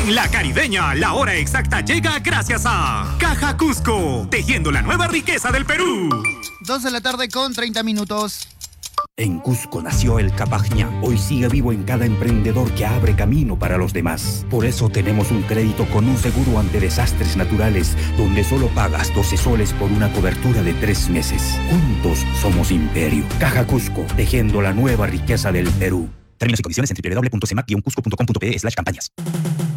En La Caribeña, la hora exacta llega gracias a Caja Cusco, tejiendo la nueva riqueza del Perú. 2:30 p.m. En Cusco nació el Capajña. Hoy sigue vivo en cada emprendedor que abre camino para los demás. Por eso tenemos un crédito con un seguro ante desastres naturales, donde solo pagas 12 soles por una cobertura de 3 meses. Juntos somos Imperio. Caja Cusco, tejiendo la nueva riqueza del Perú. Términos y condiciones en www.cemac-cusco.com.pe/campañas.